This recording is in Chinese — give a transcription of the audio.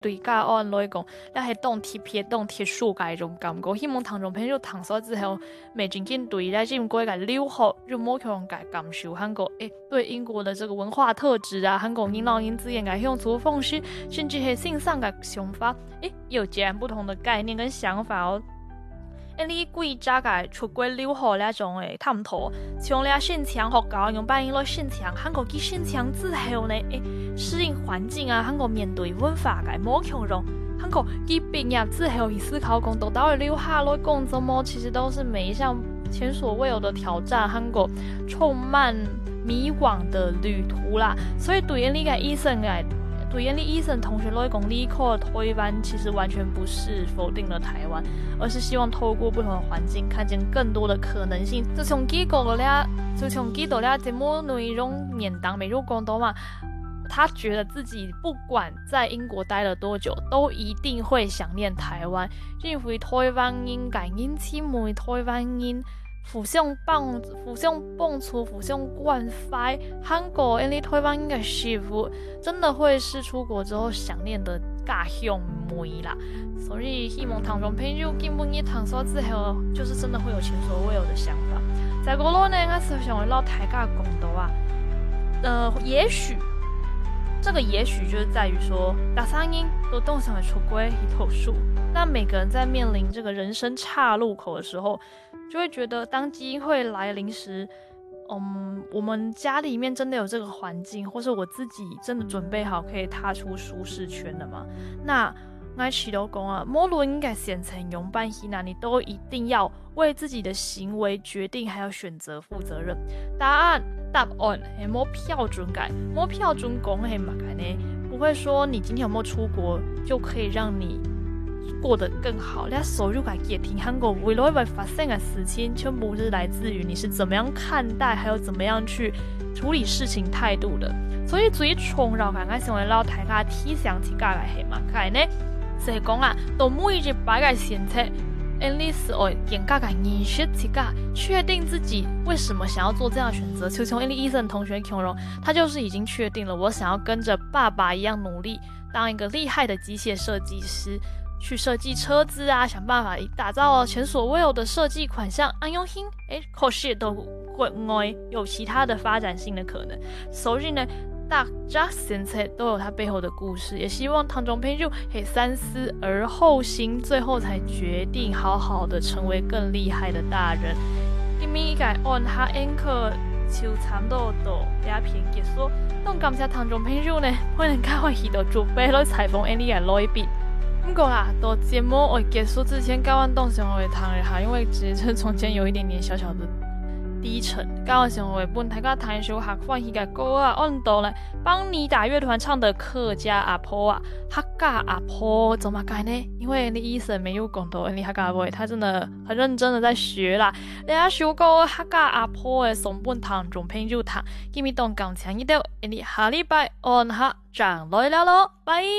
对家案来讲，咱系当贴片当贴树嘅種感覺，希望聽眾朋友聽咗之後，未僅僅對咱英國嘅留學就冇強嘅感受，韓國對英國的這個文化特質啊，韓國人老人之間嘅相處方式，甚至係欣賞嘅想法，有截然不同的概念跟想法哦。你幾家嘅出國留學那種嘅探討，從你現場學校用辦英來現場，韓國去現場之後呢，適應環境啊，韓國面對文化嘅冇強容，韓國去畢業之後去思考工作到底留下來工作麼？其實都是每一項前所未有的挑戰，韓國充滿迷惘的旅途啦。所以對於你嘅醫生嚟，對於你醫生同學來講，離開台灣其實完全不是否定了台灣，而是希望透過不同的環境，看見更多的可能性。就從幾個節目內容面當美如講到嘛，他覺得自己不管在英國待了多久，都一定會想念台灣，因為台灣人感恩姊妹，台灣人互相幫助、互相關懷，韓國因為台灣嘅師傅真的會是出國之後想念的家鄉妹啦，所以希望聽眾朋友根本一聽說之後，就是真的會有前所未有的想法。在嗰度呢，我想會撈大家講到啊，也許這個也許就是在於說，大三人都動想出國一頭樹，那每個人在面臨這個人生岔路口的時候，就會覺得當機會來臨時，我們家裏面真的有這個環境，或是我自己真的準備好可以踏出舒適圈了嗎？那我起都講啊，無論應該選擇用辦法哪，你都一定要為自己的行為決定還有選擇負責任。答案係冇標準嘅，冇標準講係乜嘅呢？不會說你今天有沒有出國就可以讓你過得更好，你收入嘅也挺韓國未來會發生嘅事情，全部是來自於你是怎麼樣看待，還有怎麼樣去處理事情態度的。所以最重要嘅，我想嚟撈大家提醒自己嘅係乜嘅呢？就係講啊，到每一擺嘅選擇，你是要嚴格嘅認識自己，確定自己為什麼想要做這樣的選擇。就像醫生同學強榮，他就是已經確定了，我想要跟着爸爸一樣努力，當一個厲害的機械設計師。去設計車子啊，想辦法打造前所未有的設計款項，安用心，或是都會有其他的發展性的可能。所以呢，大家選擇都有它背後的故事，也希望聽眾朋友可以三思而後行，最後才決定好好的成為更厲害的大人。今日嘅按下 anchor 就差唔多到呢篇結束，都感謝聽眾朋友呢，可能加開喺度準備來採訪 Annie 嘅來賓。不過啦，到節目我結束之前，高安東想會談一下，因為其實中間有一點點小小的低沉。高安想會幫大家談一首客歡喜嘅歌啊，按到咧邦尼達樂團唱的《客家阿婆》啊，客家阿婆怎麼改呢？因為你醫生沒有講到，你客家話，他真的很認真的在學啦。你一首歌客家阿婆嘅送本聽眾朋友聽，今日當感情一條，你下禮拜按下上來了咯，拜。